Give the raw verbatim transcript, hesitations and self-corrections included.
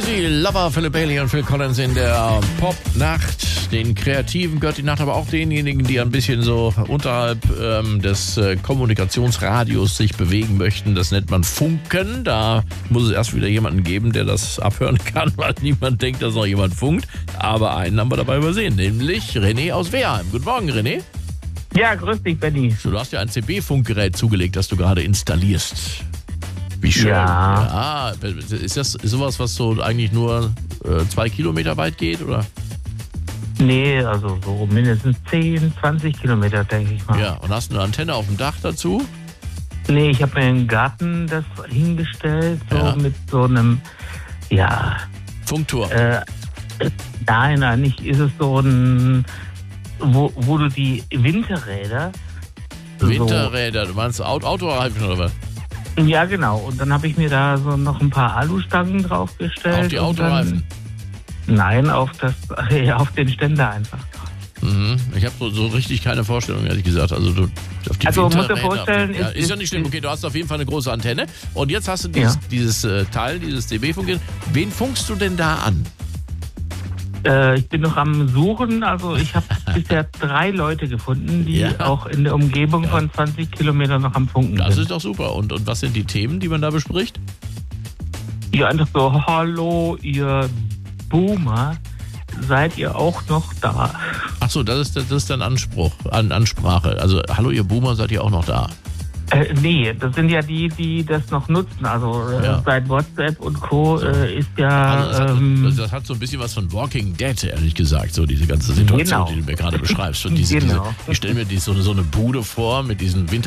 Die Lover, Philip Bailey und Phil Collins in der Pop-Nacht. Den Kreativen gehört die Nacht, aber auch denjenigen, die ein bisschen so unterhalb ähm, des äh, Kommunikationsradios sich bewegen möchten. Das nennt man Funken. Da muss es erst wieder jemanden geben, der das abhören kann, weil niemand denkt, dass noch jemand funkt. Aber einen haben wir dabei übersehen, nämlich René aus Wehrheim. Guten Morgen, René. Ja, grüß dich, Benni. Du hast ja ein C B-Funkgerät zugelegt, das du gerade installierst. Wie schön. Ja. ja. Ist das sowas, was so eigentlich nur äh, zwei Kilometer weit geht, oder? Nee, also so mindestens zehn, zwanzig Kilometer, denke ich mal. Ja, und hast du eine Antenne auf dem Dach dazu? Nee, ich habe mir im Garten das hingestellt, so Ja. mit so einem, ja... Funkturm. Äh, nein, nein, nicht. Ist es so ein... Wo, wo du die Winterräder... Winterräder, du meinst Auto, Autoreifen oder was? So, ja, genau. Und dann habe ich mir da so noch ein paar Alustangen draufgestellt. Auf die und Autoreifen? Dann, nein, auf, das, ja, auf den Ständer einfach. Mhm. Ich habe so, so richtig keine Vorstellung, ehrlich gesagt. Also, du, auf die Also, muss Winterräder, dir vorstellen, auf die, ja, ist- ist ja ist- nicht schlimm. Okay, du hast auf jeden Fall eine große Antenne. Und jetzt hast du dieses, Ja. dieses äh, Teil, dieses C B-Funkgerät. Wen funkst du denn da an? Äh, ich bin noch am Suchen, also ich habe bisher drei Leute gefunden, die Ja. auch in der Umgebung von zwanzig Kilometern noch am Funken Das sind. ist doch super. Und, und was sind die Themen, die man da bespricht? Ja, einfach so, hallo, ihr Boomer, seid ihr auch noch da? Ach so, das ist, das ist dann Anspruch, an, Ansprache. Also, hallo ihr Boomer, seid ihr auch noch da? Äh, nee, das sind ja die, die das noch nutzen. Also äh, Ja. seit WhatsApp und Co. Äh, ist ja... Also das, hat, ähm, das, das hat so ein bisschen was von Walking Dead, ehrlich gesagt, so diese ganze Situation, Genau. die du mir gerade beschreibst. Und diese, Genau. diese, ich stelle mir die, so, eine, so eine Bude vor mit diesen Winter